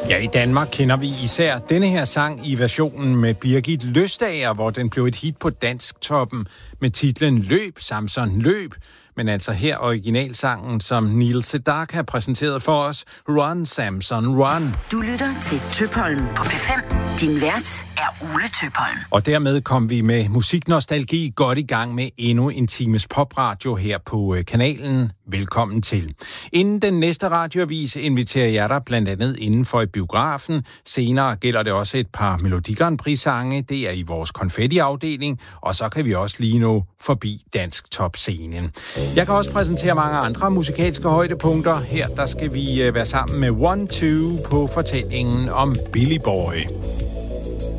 Ja, i Danmark kender vi især denne her sang i versionen med Birgit Løstager, hvor den blev et hit på Dansktoppen med titlen Løb, Samson, løb. Men altså her originalsangen, som Neil Sedaka har præsenteret for os, Run, Samson, Run. Du lytter til Tøpholm på P5. Din vært er Ole Tøpholm. Og dermed kom vi med musiknostalgi godt i gang med endnu en times popradio her på kanalen. Velkommen til. Inden den næste radioavis inviterer jeg dig blandt andet inden for i biografen. Senere gælder det også et par Melodi Grand Prix-sange. Det er i vores konfetti-afdeling. Og så kan vi også lige nå forbi Dansk Top-scenen. Jeg kan også præsentere mange andre musikalske højdepunkter. Her der skal vi være sammen med 1-2 på fortællingen om Billy Boy.